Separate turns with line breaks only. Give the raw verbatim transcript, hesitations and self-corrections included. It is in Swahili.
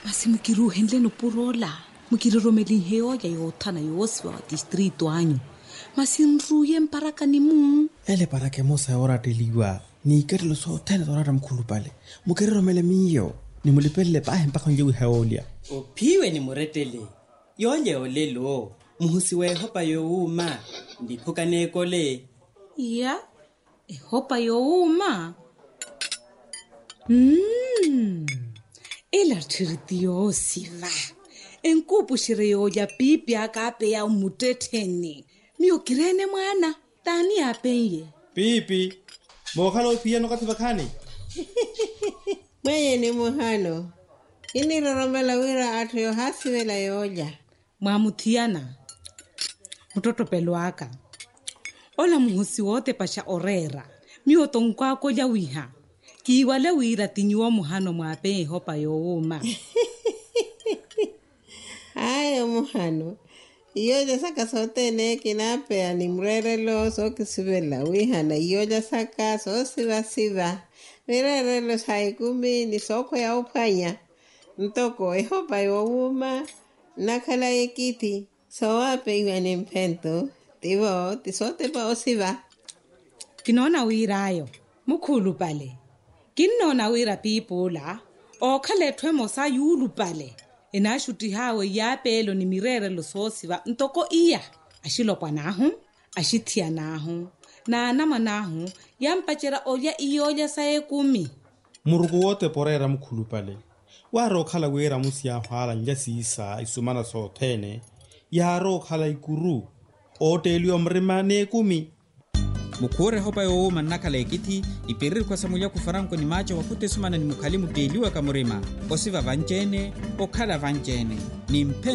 Masi mukiru hendle no purola. Mukiru romeli heo ya yotana yoswa distrito anyo. Masi nruye mparaka ni mu.
Ele parake mosa ora teliwa. Ni kerlo so tena dorara mkhulu pale. Mukiru romele miyo. Ni mulipele pahe mpaka njewe heolia.
Upiwe ni muretele. Yonye olelo. Muhusiwe hopa yo uma. Ndipuka nekole.
Ya. E hopa yo uma. Mmm. Ela tiritiyo siva. Enkupu shireyo ya pipi akape ya umuteteni. Miyo kirene mwana. Tani apenye.
Pipi. Mohalo pia no katibakani.
Mwenye ni muhano. Ini roromela wira atu yo hasi wela yoja.
Mwamutiana. Mtoto peluaka. Ola muhusi wote pasha orera. Miyo tongkwa koja wiha. Kiwale wira tinyuwa muhano mwape hopa yo uma.
Ayo muhano. Iyoja saka sote ne kinapea ni mrerelo so kisibela wiha na iyoja saka so siva siva. Mrerelo saikumi ni soko ya upanya. Ntoko e hopa yo uma. Nakala ekiti. So wape iwa ni mpento. Tivo tisote pa osiva.
Kinona wira ayo. Mukulu pale. Kinona wira pipola. O kale twemo sa yulu pale. Ena shuti hawe ya pelo ni mirere lo sosiva ntoko iya ashilo kwa nahu ashitia nahu na nama nahu yampachera oya iyoja sae kumi
Murugu wote porera mkhulu pale. Waro khala wera musi ya hala njasi isa isumana so tene. Yaro khala ikuru. Otelio mrema ne kumi.
Mukure hopa yo uma nakala ekiti iperiri kwa samulia kufaranko ni macho wakute sumana ni mukalimu deliwa kamurema osiva vanjene okala vanjene ni mpe